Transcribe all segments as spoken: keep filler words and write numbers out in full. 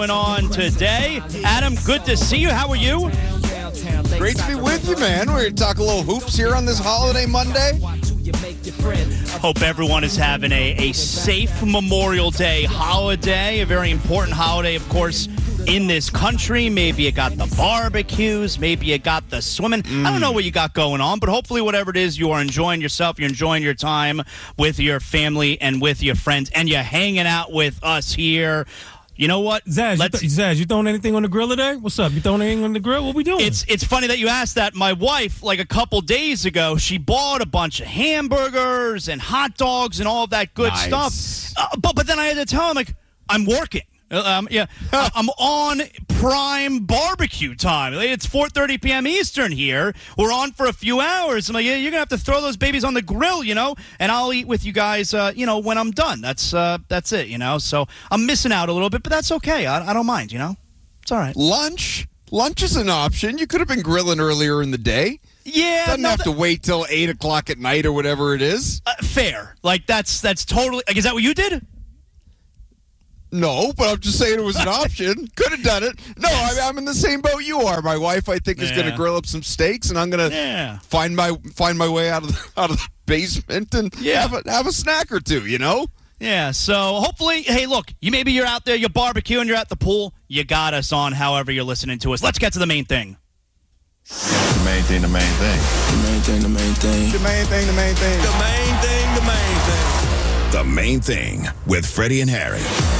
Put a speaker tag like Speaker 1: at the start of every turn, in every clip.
Speaker 1: On today. Adam, good to see you. How are you?
Speaker 2: Great to be with you, man. We're going to talk a little hoops here on this holiday Monday.
Speaker 1: Hope everyone is having a, a safe Memorial Day holiday, a very important holiday, of course, in this country. Maybe you got the barbecues, maybe you got the swimming. Mm. I don't know what you got going on, but hopefully whatever it is, you are enjoying yourself, you're enjoying your time with your family and with your friends, and you're hanging out with us here. You know what?
Speaker 3: Zaz, you, th- Zaz, you throwing anything on the grill today? What's up? You throwing anything on the grill? What we doing?
Speaker 1: It's it's funny that you asked that. My wife, like a couple days ago, she bought a bunch of hamburgers and hot dogs and all of that good
Speaker 2: nice.
Speaker 1: stuff. Uh, but but then I had to tell him, like, I'm working. Um, yeah, I'm on prime barbecue time. It's four thirty p.m. Eastern here. We're on for a few hours. I'm like, yeah, you're going to have to throw those babies on the grill, you know, and I'll eat with you guys, uh, you know, when I'm done. That's uh, that's it, you know. So I'm missing out a little bit, but that's okay. I, I don't mind, you know. It's all right.
Speaker 2: Lunch? Lunch is an option. You could have been grilling earlier in the day.
Speaker 1: Yeah.
Speaker 2: Doesn't
Speaker 1: no,
Speaker 2: have
Speaker 1: that,
Speaker 2: to wait till eight o'clock at night or whatever it is.
Speaker 1: Uh, fair. Like, that's, that's totally – like, is that what you did?
Speaker 2: No, but I'm just saying it was an option. Could have done it. No, I, I'm in the same boat you are. My wife, I think, is
Speaker 1: yeah.
Speaker 2: going to grill up some steaks, and I'm going to
Speaker 1: yeah.
Speaker 2: find my find my way out of the, out of the basement and
Speaker 1: yeah.
Speaker 2: have a, have a snack or two. You know.
Speaker 1: Yeah. So hopefully, hey, look, you maybe you're out there, you're barbecuing, you're at the pool. You got us on. However, you're listening to us. Let's get to the main thing.
Speaker 4: The main thing. The main thing.
Speaker 5: The main thing. The main thing.
Speaker 2: The main thing. The main thing.
Speaker 5: The main thing. The main thing.
Speaker 6: The main thing with Freddie and Harry.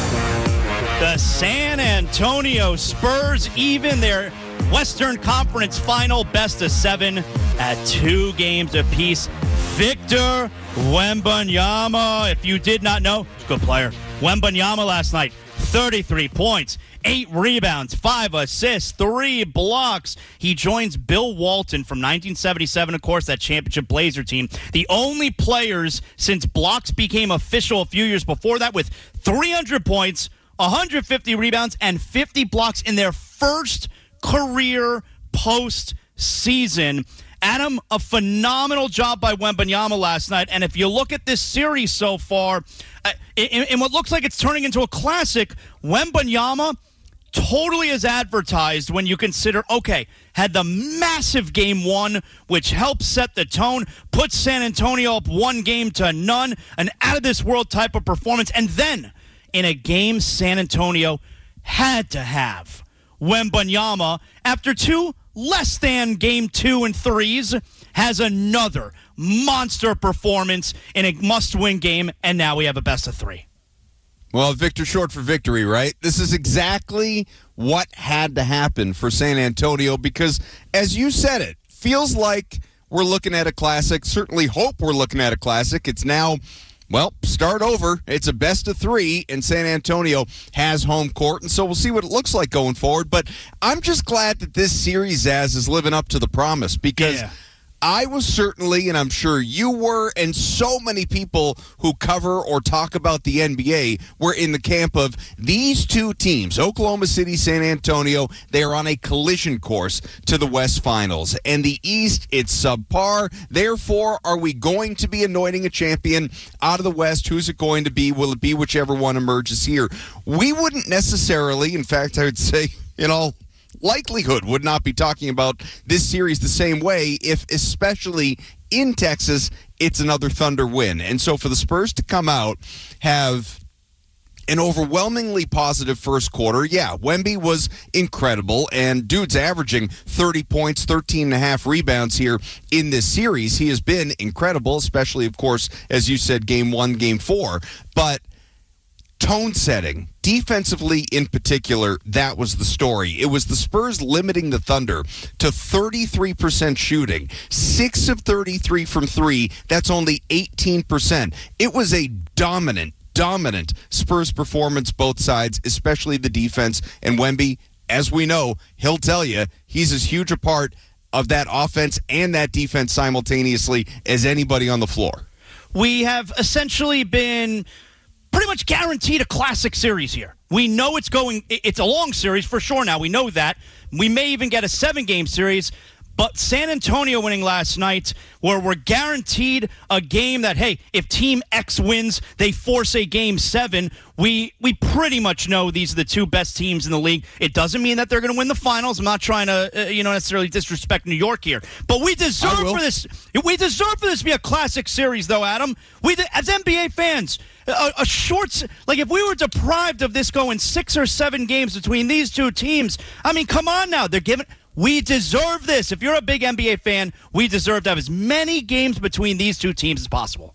Speaker 1: The San Antonio Spurs even their Western Conference final best of seven at two games apiece. Victor Wembanyama, if you did not know, good player. Wembanyama last night, thirty-three points, eight rebounds, five assists, three blocks. He joins Bill Walton from nineteen seventy-seven, of course, that championship Blazer team. The only players since blocks became official a few years before that with three hundred points, one hundred fifty rebounds, and fifty blocks in their first career postseason. Adam, a phenomenal job by Wembanyama last night. And if you look at this series so far, uh, in, in what looks like it's turning into a classic, Wembanyama totally as advertised when you consider, okay, had the massive game one, which helped set the tone, put San Antonio up one game to none, an out-of-this-world type of performance, and then in a game San Antonio had to have. Wembanyama, after two less than game two and threes, has another monster performance in a must-win game, and now we have a best of three.
Speaker 2: Well, Victor short for victory, right? This is exactly what had to happen for San Antonio because, as you said it, feels like we're looking at a classic. Certainly hope we're looking at a classic. It's now... Well, start over. It's a best of three, and San Antonio has home court, and so we'll see what it looks like going forward. But I'm just glad that this series, Zaz, is living up to the promise because
Speaker 1: yeah.
Speaker 2: I was certainly, and I'm sure you were, and so many people who cover or talk about the N B A were in the camp of these two teams, Oklahoma City, San Antonio. They are on a collision course to the West Finals. And the East, it's subpar. Therefore, are we going to be anointing a champion out of the West? Who's it going to be? Will it be whichever one emerges here? We wouldn't necessarily, in fact, I would say, you know, likelihood would not be talking about this series the same way if, especially in Texas, it's another Thunder win. And so for the Spurs to come out, have an overwhelmingly positive first quarter. Yeah, Wemby was incredible, and dude's averaging thirty points, thirteen and a half rebounds here in this series. He has been incredible, especially, of course, as you said, game one, game four. But tone setting, defensively in particular, that was the story. It was the Spurs limiting the Thunder to thirty-three percent shooting, six of thirty-three from three. That's only eighteen percent. It was a dominant, dominant Spurs performance, both sides, especially the defense. And Wemby, as we know, he'll tell you, he's as huge a part of that offense and that defense simultaneously as anybody on the floor.
Speaker 1: We have essentially been pretty much guaranteed a classic series here. We know it's going, it's a long series for sure now. We know that. We may even get a seven-game series. But San Antonio winning last night, where we're guaranteed a game that, hey, if Team X wins, they force a game seven. We we pretty much know these are the two best teams in the league. It doesn't mean that they're going to win the finals. I'm not trying to, uh, you know, necessarily disrespect New York here, but we deserve for this. We deserve for this to be a classic series, though, Adam. We, as N B A fans, a, a short, like if we were deprived of this going six or seven games between these two teams, I mean, come on now, they're giving. We deserve this. If you're a big N B A fan, we deserve to have as many games between these two teams as possible.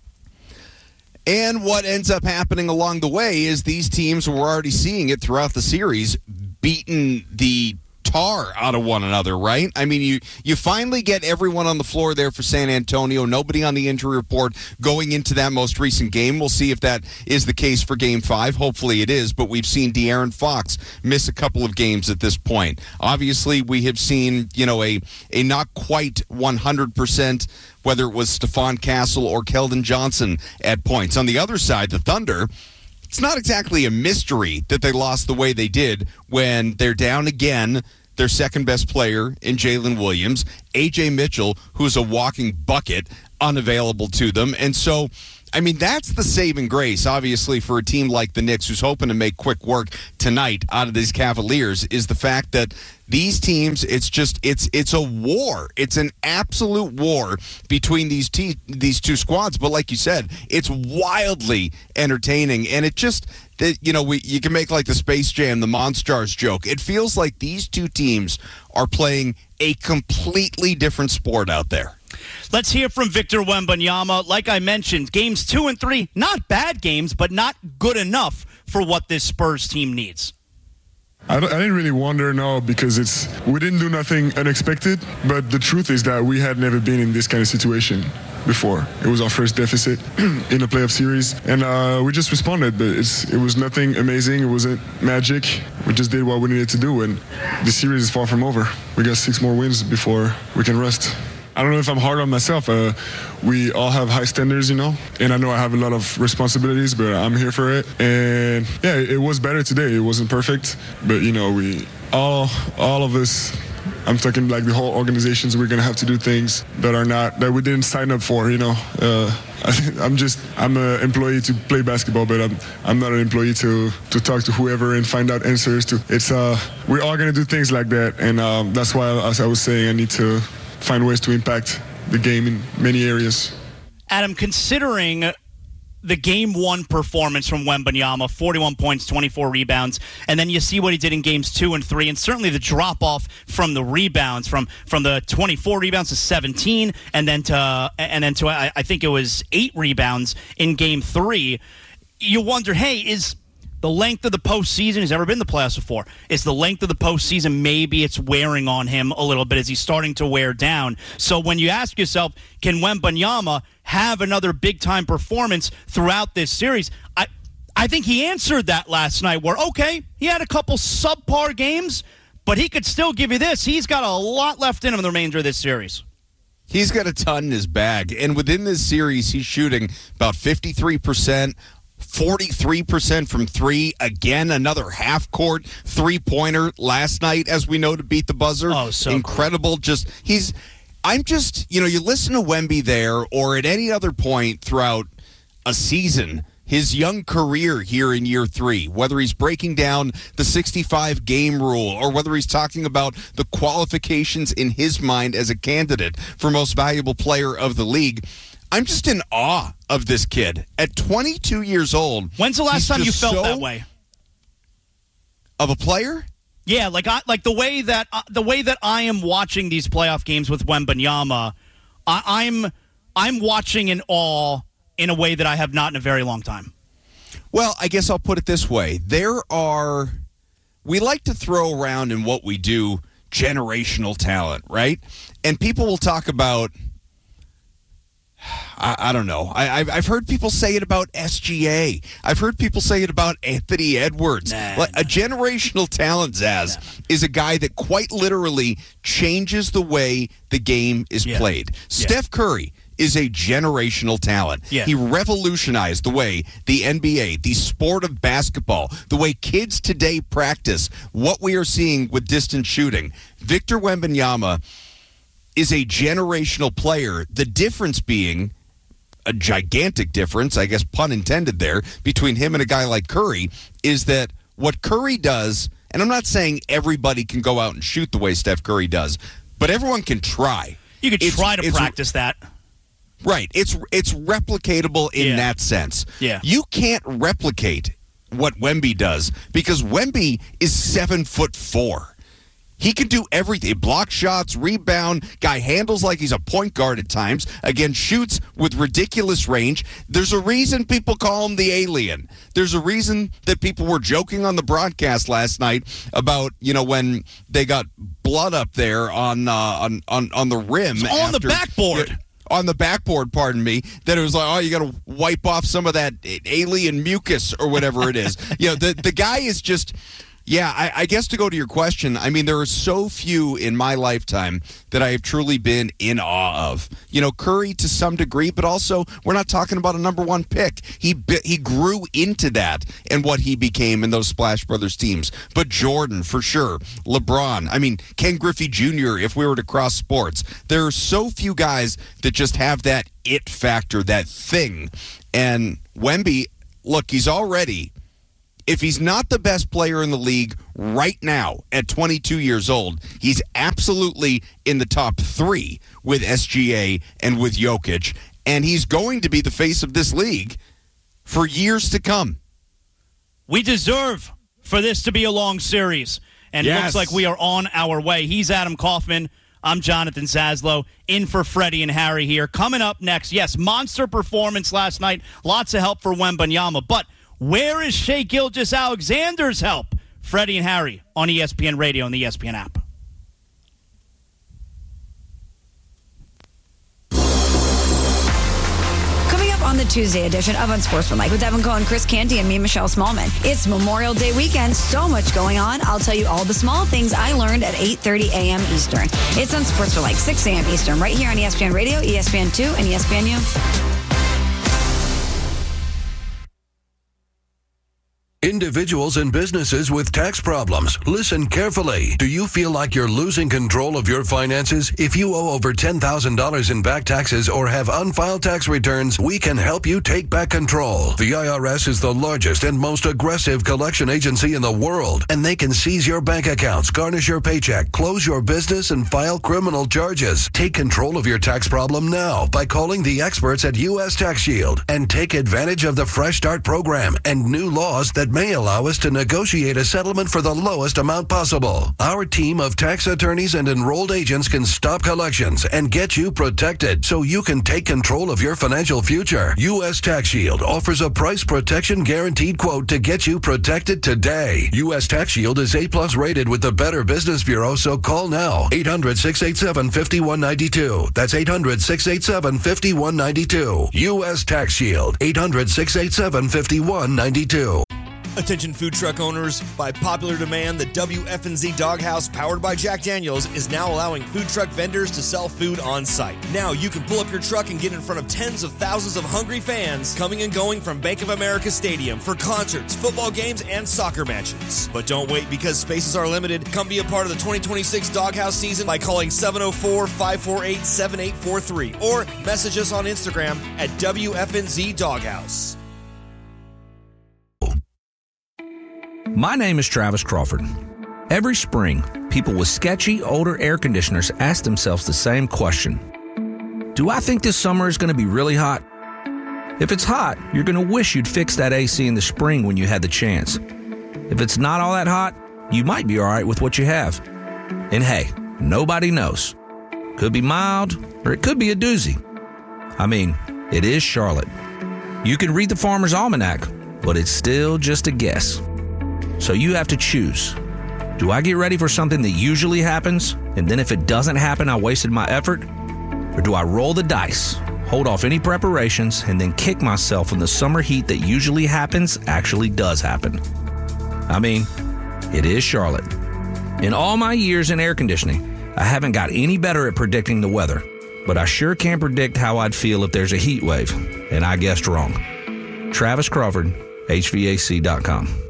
Speaker 2: And what ends up happening along the way is these teams, we're already seeing it throughout the series, beating the tar out of one another, right? I mean, you you finally get everyone on the floor there for San Antonio, nobody on the injury report going into that most recent game. We'll see if that is the case for Game five. Hopefully it is, but we've seen De'Aaron Fox miss a couple of games at this point. Obviously, we have seen, you know, a, a not quite one hundred percent, whether it was Stephon Castle or Keldon Johnson at points. On the other side, the Thunder, it's not exactly a mystery that they lost the way they did when they're down again. Their second best player in Jalen Williams, A J Mitchell, who's a walking bucket, unavailable to them. And so, I mean, that's the saving grace, obviously, for a team like the Knicks, who's hoping to make quick work tonight out of these Cavaliers, is the fact that these teams, it's just, it's it's a war. It's an absolute war between these te- these two squads. But like you said, it's wildly entertaining. And it just, that you know, we you can make like the Space Jam, the Monstars joke. It feels like these two teams are playing a completely different sport out there.
Speaker 1: Let's hear from Victor Wembanyama. Like I mentioned, games two and three, not bad games, but not good enough for what this Spurs team needs.
Speaker 7: I, I didn't really wonder, no, because it's we didn't do nothing unexpected, but the truth is that we had never been in this kind of situation before. It was our first deficit in a playoff series, and uh, we just responded, but it's it was nothing amazing. It wasn't magic. We just did what we needed to do, and the series is far from over. We got six more wins before we can rest. I don't know if I'm hard on myself. Uh, we all have high standards, you know, and I know I have a lot of responsibilities, but I'm here for it. And yeah, it was better today. It wasn't perfect, but you know, we all all of us. I'm talking like the whole organizations. We're gonna have to do things that are not that we didn't sign up for, you know. Uh, I, I'm just I'm an employee to play basketball, but I'm I'm not an employee to to talk to whoever and find out answers to. It's uh we're all gonna do things like that, and um, that's why, as I was saying, I need to find ways to impact the game in many areas.
Speaker 1: Adam, considering the game one performance from Wembanyama, forty-one points, twenty-four rebounds, and then you see what he did in games two and three, and certainly the drop-off from the rebounds, from from the twenty-four rebounds to seventeen, and then to, and then to I, I think it was eight rebounds in game three. You wonder, hey, is the length of the postseason, he's never been in the playoffs before, is the length of the postseason, maybe it's wearing on him a little bit as he's starting to wear down. So when you ask yourself, can Wembanyama have another big-time performance throughout this series? I I think he answered that last night where, okay, he had a couple subpar games, but he could still give you this. He's got a lot left in him in the remainder of this series.
Speaker 2: He's got a ton in his bag. And within this series, he's shooting about fifty-three percent, forty-three percent from three. Again, another half-court three-pointer last night, as we know, to beat the buzzer.
Speaker 1: Oh, so
Speaker 2: incredible. Cool. Just he's. I'm just, you know, you listen to Wemby there, or at any other point throughout a season, his young career here in year three, whether he's breaking down the sixty-five game rule or whether he's talking about the qualifications in his mind as a candidate for most valuable player of the league. I'm just in awe of this kid at twenty-two years old.
Speaker 1: When's the last time you felt
Speaker 2: so
Speaker 1: that way?
Speaker 2: Of a player?
Speaker 1: Yeah, like I, like the way that uh, the way that I am watching these playoff games with Wembanyama, I, I'm I'm watching in awe in a way that I have not in a very long time.
Speaker 2: Well, I guess I'll put it this way: there are we like to throw around in what we do generational talent, right? And people will talk about. I, I don't know. I, I've, I've heard people say it about S G A. I've heard people say it about Anthony Edwards.
Speaker 1: Nah,
Speaker 2: like,
Speaker 1: nah.
Speaker 2: A generational talent, Zaz, nah. is a guy that quite literally changes the way the game is
Speaker 1: yeah.
Speaker 2: played.
Speaker 1: Yeah.
Speaker 2: Steph Curry is a generational talent.
Speaker 1: Yeah.
Speaker 2: He revolutionized the way the N B A, the sport of basketball, the way kids today practice what we are seeing with distance shooting. Victor Wembanyama, is a generational player. The difference being a gigantic difference, I guess pun intended there, between him and a guy like Curry is that what Curry does, and I'm not saying everybody can go out and shoot the way Steph Curry does, but everyone can try.
Speaker 1: You could
Speaker 2: It's-
Speaker 1: try to
Speaker 2: it's-
Speaker 1: practice that.
Speaker 2: Right. It's it's replicatable in
Speaker 1: Yeah.
Speaker 2: that sense.
Speaker 1: Yeah.
Speaker 2: You can't replicate what Wemby does because Wemby is seven foot four. He can do everything. Block shots, rebound, guy handles like he's a point guard at times. Again, shoots with ridiculous range. There's a reason people call him the alien. There's a reason that people were joking on the broadcast last night about, you know, when they got blood up there on uh, on, on on the rim.
Speaker 1: It's on the
Speaker 2: after-
Speaker 1: backboard.
Speaker 2: Yeah, on the backboard, pardon me, that it was like, oh, you got to wipe off some of that alien mucus or whatever it is. You know, the, the guy is just, yeah, I, I guess to go to your question, I mean, there are so few in my lifetime that I have truly been in awe of. You know, Curry to some degree, but also we're not talking about a number one pick. He he grew into that and what he became in those Splash Brothers teams. But Jordan, for sure. LeBron. I mean, Ken Griffey Junior, if we were to cross sports. There are so few guys that just have that it factor, that thing. And Wemby, look, he's already... If he's not the best player in the league right now at twenty-two years old, he's absolutely in the top three with S G A and with Jokic, and he's going to be the face of this league for years to come.
Speaker 1: We deserve for this to be a long series, and it
Speaker 2: Yes.
Speaker 1: looks like we are on our way. He's Adam Kaufman. I'm Jonathan Zaslow, in for Freddie and Harry here. Coming up next, yes, monster performance last night. Lots of help for Wembanyama, but where is Shai Gilgeous-Alexander's help? Freddie and Harry on E S P N Radio and the E S P N app.
Speaker 8: Coming up on the Tuesday edition of Unsportsmanlike with Evan Cohen, Chris Canty, and me, Michelle Smallman. It's Memorial Day weekend. So much going on. I'll tell you all the small things I learned at eight thirty a.m. Eastern. It's Unsportsmanlike, six a.m. Eastern, right here on E S P N Radio, E S P N two, and E S P N U.
Speaker 9: Individuals and businesses with tax problems, listen carefully. Do you feel like you're losing control of your finances? If you owe over ten thousand dollars in back taxes or have unfiled tax returns, we can help you take back control. The I R S is the largest and most aggressive collection agency in the world, and they can seize your bank accounts, garnish your paycheck, close your business, and file criminal charges. Take control of your tax problem now by calling the experts at U S Tax Shield and take advantage of the Fresh Start program and new laws that may allow us to negotiate a settlement for the lowest amount possible. Our team of tax attorneys and enrolled agents can stop collections and get you protected so you can take control of your financial future. U S Tax Shield offers a price protection guaranteed quote to get you protected today. U S Tax Shield is A plus rated with the Better Business Bureau, so call now. eight hundred, six eight seven, five one nine two. That's eight hundred, six eight seven, five one nine two. U S Tax Shield. eight hundred, six eight seven, five one nine two.
Speaker 10: Attention food truck owners, by popular demand, the W F N Z Doghouse, powered by Jack Daniels, is now allowing food truck vendors to sell food on site. Now you can pull up your truck and get in front of tens of thousands of hungry fans coming and going from Bank of America Stadium for concerts, football games, and soccer matches. But don't wait, because spaces are limited. Come be a part of the twenty twenty-six Doghouse season by calling seven oh four, five four eight, seven eight four three or message us on Instagram at W F N Z Doghouse.
Speaker 11: My name is Travis Crawford. Every spring, people with sketchy, older air conditioners ask themselves the same question. Do I think this summer is going to be really hot? If it's hot, you're going to wish you'd fix that A C in the spring when you had the chance. If it's not all that hot, you might be all right with what you have. And hey, nobody knows. Could be mild, or it could be a doozy. I mean, it is Charlotte. You can read the Farmer's Almanac, but it's still just a guess. So you have to choose. Do I get ready for something that usually happens, and then if it doesn't happen, I wasted my effort? Or do I roll the dice, hold off any preparations, and then kick myself when the summer heat that usually happens actually does happen? I mean, it is Charlotte. In all my years in air conditioning, I haven't got any better at predicting the weather, but I sure can predict how I'd feel if there's a heat wave, and I guessed wrong. Travis Crawford, H V A C dot com.